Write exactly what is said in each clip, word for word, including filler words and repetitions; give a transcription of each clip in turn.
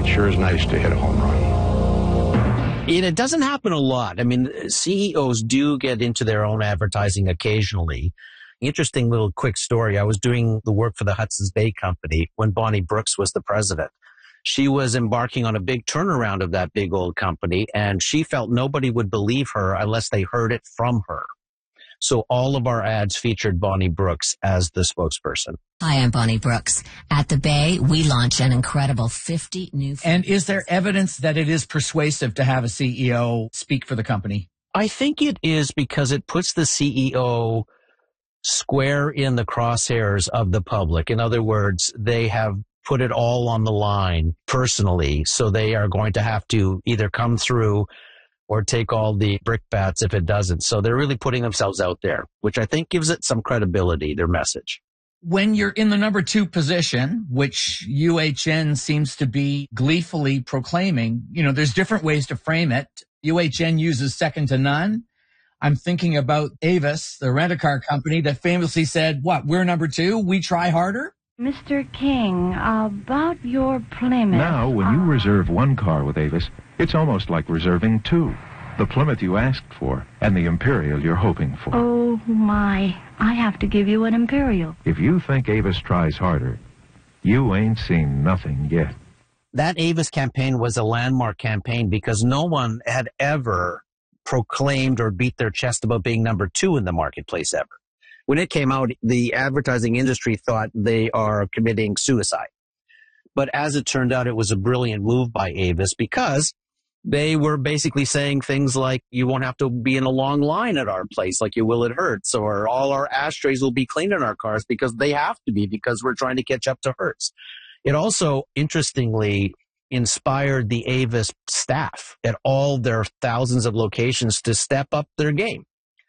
it sure is nice to hit a home run. And it doesn't happen a lot. I mean, C E Os do get into their own advertising occasionally. Interesting little quick story. I was doing the work for the Hudson's Bay Company when Bonnie Brooks was the president. She was embarking on a big turnaround of that big old company, and she felt nobody would believe her unless they heard it from her. So all of our ads featured Bonnie Brooks as the spokesperson. Hi, I'm Bonnie Brooks. At the Bay, we launch an incredible fifty new... And is there evidence that it is persuasive to have a C E O speak for the company? I think it is, because it puts the C E O square in the crosshairs of the public. In other words, they have put it all on the line personally, so they are going to have to either come through or take all the brickbats if it doesn't. So they're really putting themselves out there, which I think gives it some credibility, their message. When you're in the number two position, which U H N seems to be gleefully proclaiming, you know, there's different ways to frame it. U H N uses second to none. I'm thinking about Avis, the rent-a-car company that famously said, what, we're number two, we try harder? Mister King, about your Plymouth. Now, when you uh, reserve one car with Avis, it's almost like reserving two. The Plymouth you asked for and the Imperial you're hoping for. Oh, my. I have to give you an Imperial. If you think Avis tries harder, you ain't seen nothing yet. That Avis campaign was a landmark campaign because no one had ever proclaimed or beat their chest about being number two in the marketplace ever. When it came out, the advertising industry thought they are committing suicide. But as it turned out, it was a brilliant move by Avis because they were basically saying things like, you won't have to be in a long line at our place like you will at Hertz, or all our ashtrays will be cleaned in our cars because they have to be, because we're trying to catch up to Hertz. It also, interestingly, inspired the Avis staff at all their thousands of locations to step up their game.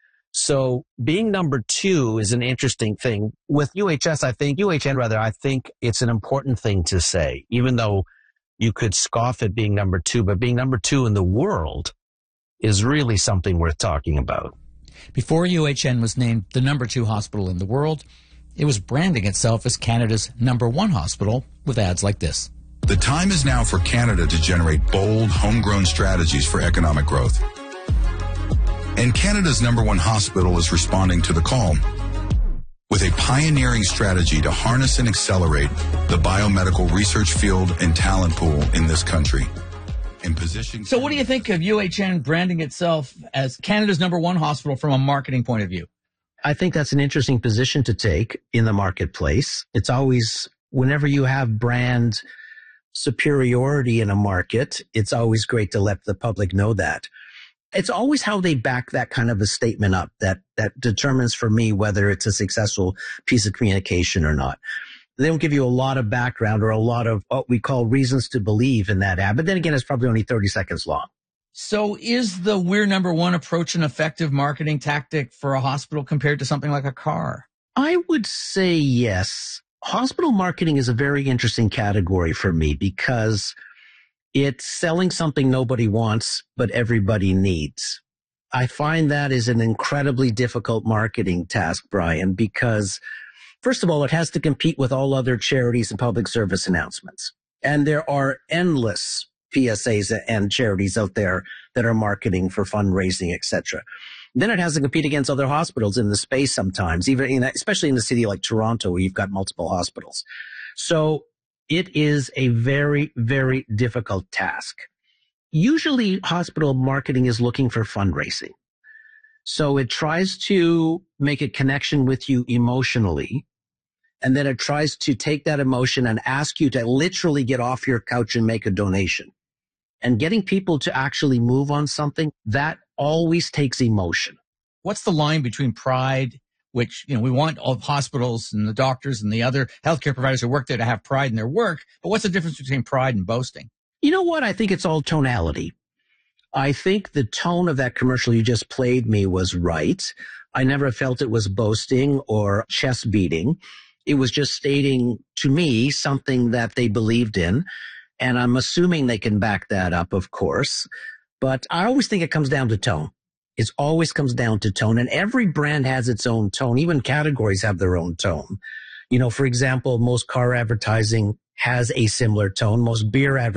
So being number two is an interesting thing. With U H S, I think, U H N rather, I think it's an important thing to say, even though you could scoff at being number two, but being number two in the world is really something worth talking about. Before U H N was named the number two hospital in the world, it was branding itself as Canada's number one hospital with ads like this. The time is now for Canada to generate bold, homegrown strategies for economic growth. And Canada's number one hospital is responding to the call with a pioneering strategy to harness and accelerate the biomedical research field and talent pool in this country. In position. So what do you think of U H N branding itself as Canada's number one hospital from a marketing point of view? I think that's an interesting position to take in the marketplace. It's always, whenever you have brand superiority in a market, it's always great to let the public know that. It's always how they back that kind of a statement up that, that determines for me whether it's a successful piece of communication or not. They don't give you a lot of background or a lot of what we call reasons to believe in that ad. But then again, it's probably only thirty seconds long. So is the we're number one approach an effective marketing tactic for a hospital compared to something like a car? I would say yes. Hospital marketing is a very interesting category for me because it's selling something nobody wants, but everybody needs. I find that is an incredibly difficult marketing task, Brian, because first of all, it has to compete with all other charities and public service announcements. And there are endless P S As and charities out there that are marketing for fundraising, et cetera. Then it has to compete against other hospitals in the space sometimes, even in, especially in a city like Toronto, where you've got multiple hospitals. So it is a very, very difficult task. Usually hospital marketing is looking for fundraising. So it tries to make a connection with you emotionally. And then it tries to take that emotion and ask you to literally get off your couch and make a donation. And getting people to actually move on something, that always takes emotion. What's the line between pride, which, you know, we want all hospitals and the doctors and the other healthcare providers who work there to have pride in their work, but what's the difference between pride and boasting? You know what? I think it's all tonality. I think the tone of that commercial you just played me was right. I never felt it was boasting or chest beating. It was just stating to me something that they believed in. And I'm assuming they can back that up, of course. But I always think it comes down to tone. It always comes down to tone. And every brand has its own tone. Even categories have their own tone. You know, for example, most car advertising has a similar tone. Most beer advertising